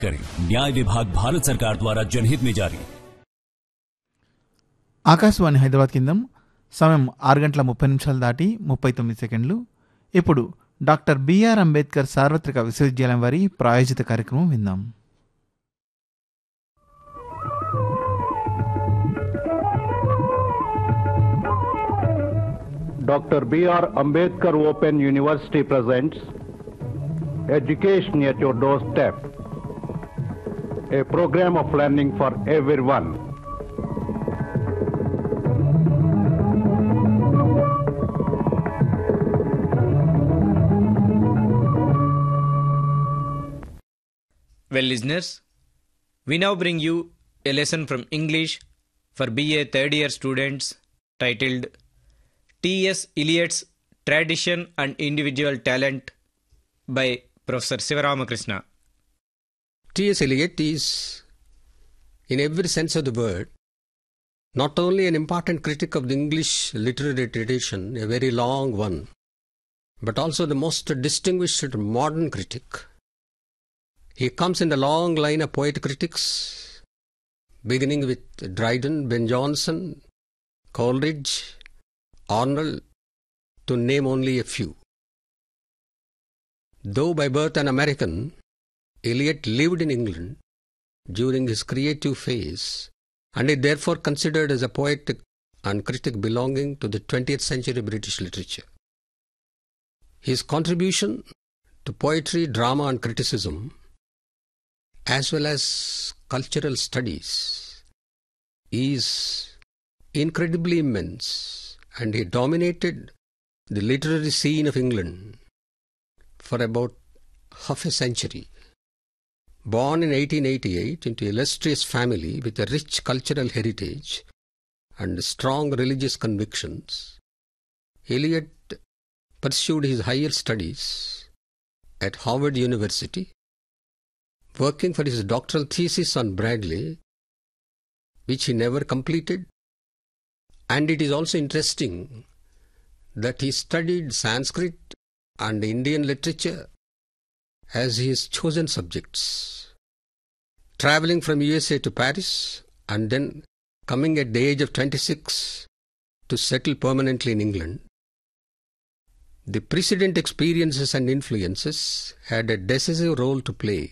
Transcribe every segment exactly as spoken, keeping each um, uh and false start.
करें। न्याय विभाग भारत सरकार द्वारा जनहित में जारी। ఆకాశవాణి హైదరాబాద్ కేంద్రం సమయం ఆరు గంటల ముప్పై నిమిషాలు దాటి ముప్పై తొమ్మిది సెకండ్లు. ఇప్పుడు డాక్టర్ బిఆర్ అంబేద్కర్ సార్వత్రిక విశ్వవిద్యాలయం వారి ప్రాయోజిత కార్యక్రమం విందాం. Doctor B R Ambedkar Open University presents Education at Your Doorstep, a program of learning for everyone. Well, listeners, we now bring you a lesson from English for B A third year students titled T S Eliot's Tradition and Individual Talent by Professor Sivaramakrishna. T S Eliot is, in every sense of the word, not only an important critic of the English literary tradition, a very long one, but also the most distinguished modern critic. He comes in the long line of poet critics, beginning with Dryden, Ben Jonson, Coleridge, Arnold, to name only a few. Though by birth an American, Eliot lived in England during his creative phase and is therefore considered as a poet and critic belonging to the twentieth century British literature. His contribution to poetry, drama and criticism, as well as cultural studies, is incredibly immense, and he dominated the literary scene of England for about half a century. Born in eighteen eighty-eight into an illustrious family with a rich cultural heritage and strong religious convictions, Eliot pursued his higher studies at Harvard University, working for his doctoral thesis on Bradley, which he never completed. And it is also interesting that he studied Sanskrit and Indian literature as his chosen subjects, traveling from U S A to Paris and then coming at the age of twenty-six to settle permanently in England. The precedent experiences and influences had a decisive role to play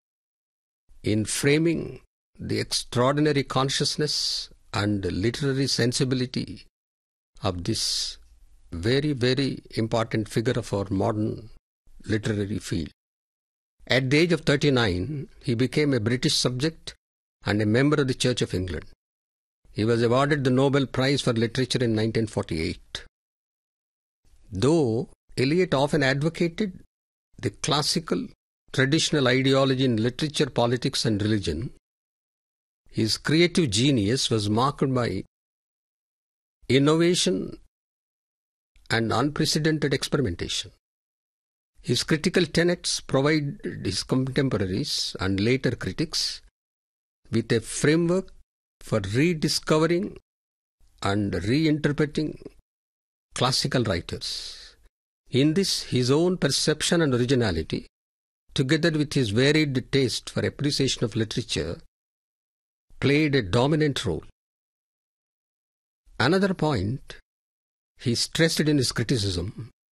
in framing the extraordinary consciousness and literary sensibility of this very, very important figure of our modern literary field. At the age of thirty-nine, he became a British subject and a member of the Church of England. He was awarded the Nobel Prize for Literature in nineteen forty-eight. Though Eliot often advocated the classical, traditional ideology in literature, politics and religion, his creative genius was marked by innovation and unprecedented experimentation. His critical tenets provided his contemporaries and later critics with a framework for rediscovering and reinterpreting classical writers. In this, his own perception and originality, together with his varied taste for appreciation of literature, played a dominant role. Another point he stressed in his criticism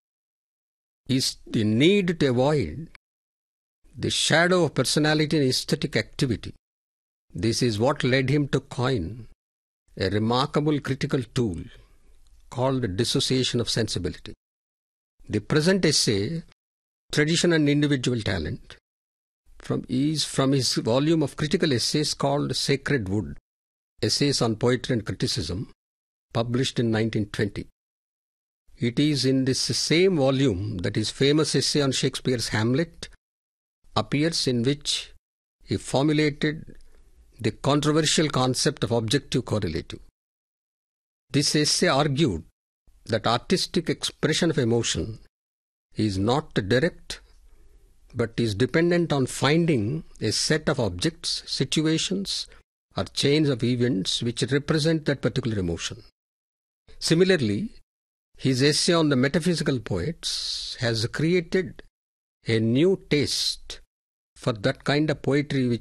is the need to avoid the shadow of personality and aesthetic activity. This is what led him to coin a remarkable critical tool called dissociation of sensibility. The present essay, Tradition and Individual Talent, from is from his volume of critical essays called Sacred Wood, Essays on Poetry and Criticism, published in nineteen twenty. It is in this same volume that his famous essay on Shakespeare's Hamlet appears, in which he formulated the controversial concept of objective correlative. This essay argued that artistic expression of emotion is not direct but is dependent on finding a set of objects, situations or chains of events which represent that particular emotion. Similarly, his essay on the metaphysical poets has created a new taste for that kind of poetry which